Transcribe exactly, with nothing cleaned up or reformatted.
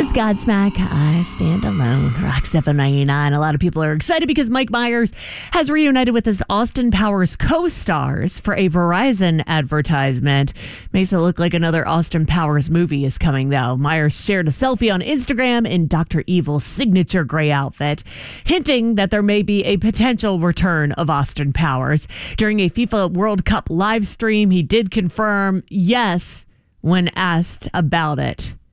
is Godsmack. I stand alone. Rock seven ninety-nine. A lot of people are excited because Mike Myers has reunited with his Austin Powers co-stars for a Verizon advertisement. Makes it look like another Austin Powers movie is coming, though. Myers shared a selfie on Instagram in Doctor Evil's signature gray outfit, hinting that there may be a potential return of Austin Powers. During a FIFA World Cup live stream, he did confirm yes when asked about it.